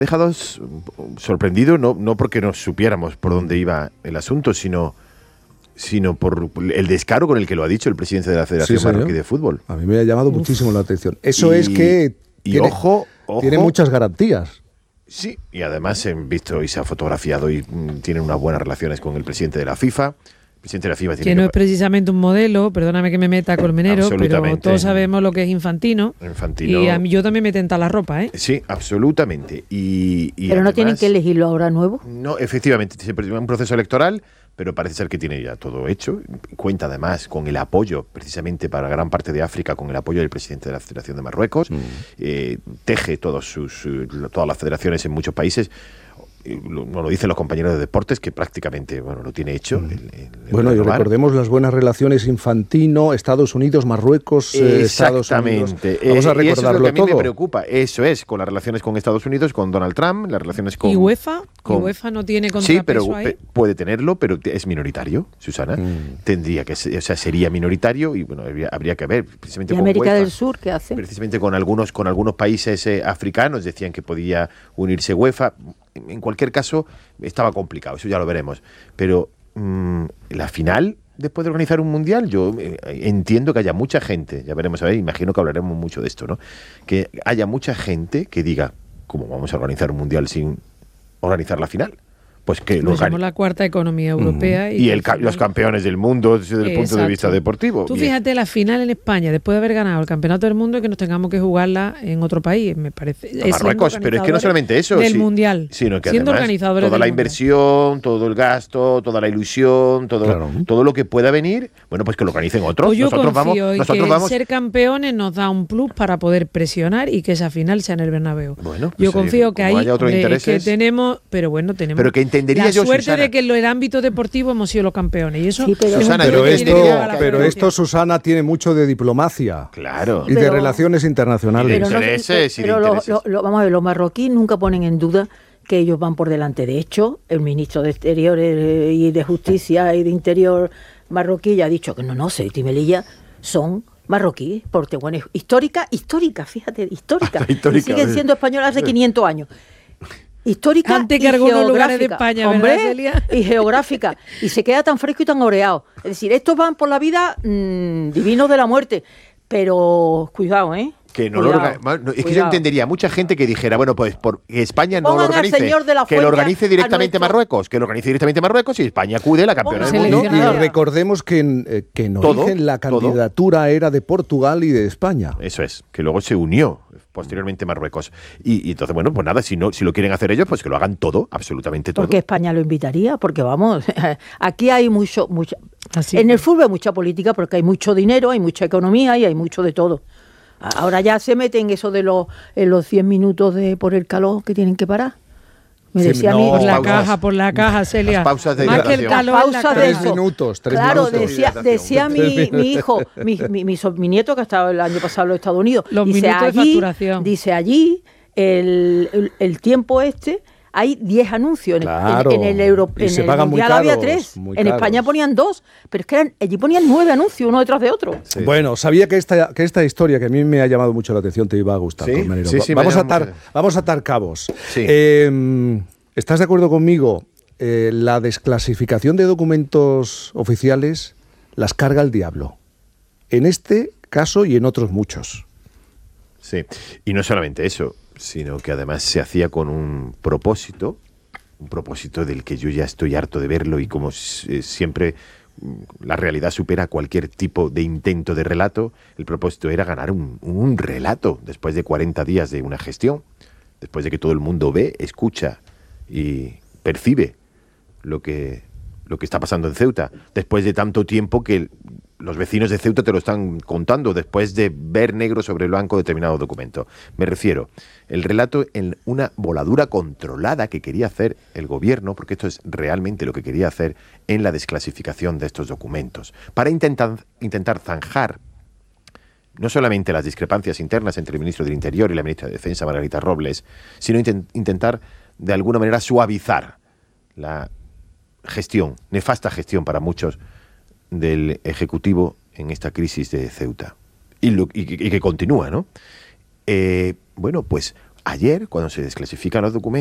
dejado sorprendido, no porque no supiéramos por dónde iba el asunto, sino por el descaro con el que lo ha dicho el presidente de la Federación Marroquí de Fútbol. A mí me ha llamado muchísimo la atención. Eso es que tiene muchas garantías. Sí, y además he visto y se ha fotografiado y tienen unas buenas relaciones con el presidente de la FIFA. El presidente de la FIFA que no es precisamente un modelo, perdóname que me meta colmenero, pero todos sabemos lo que es Infantino. Y yo también me tenta la ropa, ¿eh? Sí, absolutamente. Y pero además, no tienen que elegirlo ahora nuevo. No, efectivamente, siempre un proceso electoral, pero parece ser que tiene ya todo hecho. Cuenta además con el apoyo, precisamente para gran parte de África, con el apoyo del presidente de la Federación de Marruecos. Teje todas las federaciones en muchos países. Lo dicen los compañeros de deportes, que prácticamente lo tiene hecho. Y recordemos las buenas relaciones Infantino, Estados Unidos, Marruecos, Estados Unidos. Vamos a recordarlo todo. Y eso es lo que a mí me preocupa. Eso es, con las relaciones con Estados Unidos, con Donald Trump, las relaciones con... ¿Y UEFA? ¿UEFA no tiene contrapeso pero ahí? Puede tenerlo, pero es minoritario, Susana. Tendría que ser, sería minoritario y habría que ver. Precisamente ¿Y con América UEFA, del Sur qué hace? Precisamente con algunos países africanos decían que podía unirse UEFA. En cualquier caso, estaba complicado, eso ya lo veremos. Pero la final, después de organizar un mundial, yo entiendo que haya mucha gente, ya veremos, imagino que hablaremos mucho de esto, ¿no? Que haya mucha gente que diga, ¿cómo vamos a organizar un mundial sin organizar la final? Pues que lo somos la cuarta economía europea. Y los campeones del mundo desde el punto de vista deportivo. Tú fíjate la final en España, después de haber ganado el campeonato del mundo, y que nos tengamos que jugarla en otro país, me parece. Marruecos, pero es que no solamente eso. Del mundial. Sino que siendo además, organizadores toda la inversión, todo el gasto, toda la ilusión, todo lo que pueda venir, bueno, pues que lo organicen otros. Pues yo nosotros confío vamos, en que ser campeones nos da un plus para poder presionar y que esa final sea en el Bernabéu. Bueno, pues yo confío que ahí que tenemos, pero que entendería la yo, suerte de que en el ámbito deportivo hemos sido los campeones. Y eso Susana, pero esto, Susana, tiene mucho de diplomacia. Claro. Y de relaciones internacionales. Vamos a ver, los marroquíes nunca ponen en duda que ellos van por delante. De hecho, el ministro de Exteriores y de Justicia y de Interior marroquí ya ha dicho que Ceuta y Melilla son marroquíes, porque bueno, histórica, fíjate, histórica. Y siguen siendo españolas hace 500 años. Histórica antes y que algunos geográfica, lugares de España, hombre, ¿verdad, Celia? Y geográfica, y se queda tan fresco y tan oreado. Es decir, estos van por la vida divinos de la muerte, pero cuidado, Que no es que yo entendería mucha gente que dijera, bueno, pues por España no lo organice, que lo organice directamente Marruecos, y España acude la campeona del mundo. Y recordemos que en origen la candidatura era de Portugal y de España. Eso es, que luego se unió posteriormente Marruecos. Y entonces, bueno, pues nada, si lo quieren hacer ellos, pues que lo hagan todo, absolutamente todo. Porque España lo invitaría, porque vamos, aquí hay mucha en el fútbol hay mucha política, porque hay mucho dinero, hay mucha economía y hay mucho de todo. Ahora ya se meten eso de los 100 minutos por el calor que tienen que parar. Me decía por la caja, Celia. Las pausas de más que el calor, pausas de 3 minutos. Claro, decía mi hijo, mi nieto, que ha estado el año pasado en los Estados Unidos. Los minutos de facturación. Dice allí, el tiempo hay 10 anuncios. En el Mundial había 3. En España ponían 2. Pero es que allí ponían 9 anuncios, uno detrás de otro. Sí. Bueno, sabía que esta historia, que a mí me ha llamado mucho la atención, te iba a gustar. Sí, vamos a atar cabos. Sí. ¿Estás de acuerdo conmigo? La desclasificación de documentos oficiales las carga el diablo. En este caso y en otros muchos. Sí, y no solamente eso, sino que además se hacía con un propósito del que yo ya estoy harto de verlo, y como siempre la realidad supera cualquier tipo de intento de relato. El propósito era ganar un relato después de 40 días de una gestión, después de que todo el mundo ve, escucha y percibe lo que está pasando en Ceuta, después de tanto tiempo que los vecinos de Ceuta te lo están contando, después de ver negro sobre blanco determinado documento. Me refiero, el relato en una voladura controlada que quería hacer el gobierno, porque esto es realmente lo que quería hacer en la desclasificación de estos documentos, para intentar zanjar no solamente las discrepancias internas entre el ministro del Interior y la ministra de Defensa, Margarita Robles, sino intentar de alguna manera suavizar la nefasta gestión para muchos del Ejecutivo en esta crisis de Ceuta. Y que continúa, ¿no? Bueno, pues ayer, cuando se desclasifican los documentos,